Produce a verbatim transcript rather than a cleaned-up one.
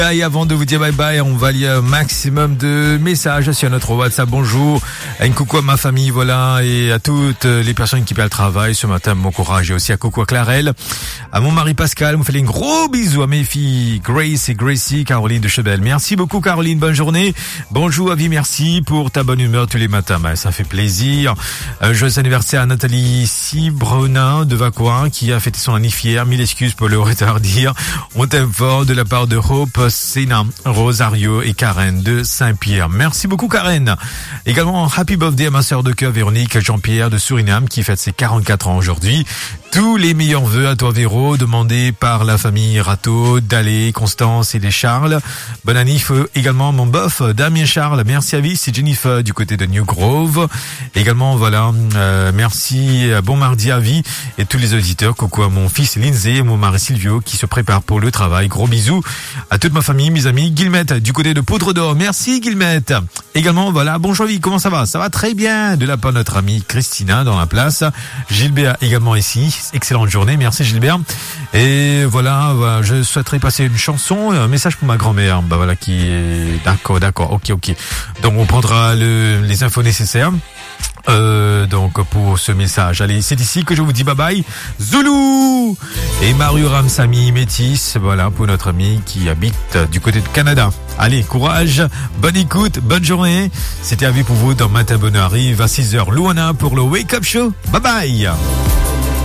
Et avant de vous dire bye bye, on va lire un maximum de messages sur notre WhatsApp. Bonjour, un coucou à ma famille, voilà, et à toutes les personnes qui paient le travail ce matin. Bon courage, et aussi à coucou à Clarelle, à mon mari Pascal. On fait un gros bisou à mes filles Grace et Gracie, Caroline de Chebel. Merci beaucoup Caroline, bonne journée. Bonjour Avi, merci pour ta bonne humeur tous les matins. Ben, ça fait plaisir. Un joyeux anniversaire à Nathalie Cibrenin de Vacoin qui a fêté son anniversaire. Mille excuses pour le retardir. On t'aime fort de la part de Hope, Sénat, Rosario et Karen de Saint-Pierre. Merci beaucoup Karen. Également, happy birthday à ma sœur de cœur Véronique Jean-Pierre de Suriname qui fête ses quarante-quatre ans aujourd'hui. Tous les meilleurs vœux à toi Véro, demandés par la famille Rateau, Dallé, Constance et les Charles. Bonne annif également mon bof Damien Charles. Merci à vie, c'est Jennifer du côté de New Grove. Également voilà, euh, merci, bon mardi à vie et tous les auditeurs. Coucou à mon fils Lindsay et mon mari Silvio qui se préparent pour le travail. Gros bisous à toute ma famille, mes amis. Guillemette du côté de Poudre d'Or. Merci Guillemette. Également voilà, bonjour vie, comment ça va? Ça va très bien. De la part de notre amie Christina dans la place. Gilbert également ici. Excellente journée, merci Gilbert. Et voilà, voilà, je souhaiterais passer une chanson, un message pour ma grand-mère. Bah voilà, qui est d'accord, d'accord, ok, ok. Donc on prendra le, les infos nécessaires. Euh, donc pour ce message, allez, c'est ici que je vous dis bye bye. Zoulou et Mario Ramsamy Métis, voilà pour notre ami qui habite du côté de Canada. Allez, courage, bonne écoute, bonne journée. C'était à vie pour vous dans Matin Bonheur arrive à six heures. Luana pour le Wake Up Show. Bye bye.